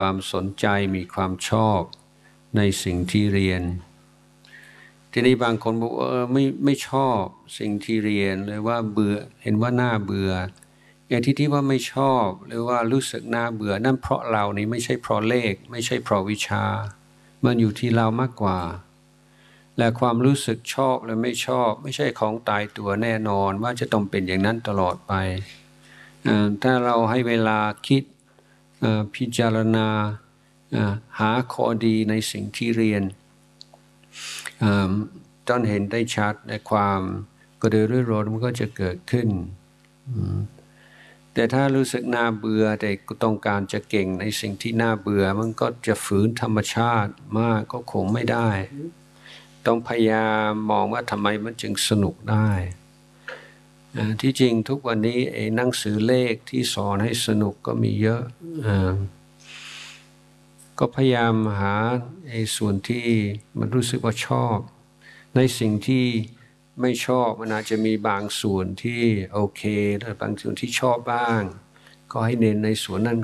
ความสนใจมีความชอบในสิ่งที่เรียนทีนี้บางคนบอกไม่ชอบสิ่งที่เรียนเลยว่าเบื่อเห็นว่าน่าเบื่ออย่างที่ว่าไม่ชอบหรือว่ารู้สึกน่าเบื่อนั่นเพราะเรานี่ไม่ใช่เพราะเลขไม่ใช่เพราะวิชามันอยู่ที่เรามากกว่าและความรู้สึกชอบและไม่ชอบไม่ใช่ของตายตัวแน่นอนว่าจะต้องเป็นอย่างนั้นตลอดไปถ้าเราให้เวลาคิดพิจารณาหาข้อดีในสิ่งที่เรียนจนเห็นได้ชัดในความกระตือรือร้นมันก็จะเกิดขึ้นแต่ถ้ารู้สึกน่าเบื่อแต่ต้องการจะเก่งในสิ่งที่น่าเบื่อมันก็จะฝืนธรรมชาติมากก็คงไม่ได้ต้องพยายามมองว่าทำไมมันจึงสนุกได้ที่จริงทุกวันนี้หนังสือเลขที่สอนให้สนุกก็มีเยอะก็พยายามหาส่วนที่มันรู้สึกว่าชอบในสิ่งที่ไม่ชอบมันอาจจะมีบางส่วนที่โอเคแต่บางส่วนที่ชอบบ้างก็ให้เน้นในส่วนนั้น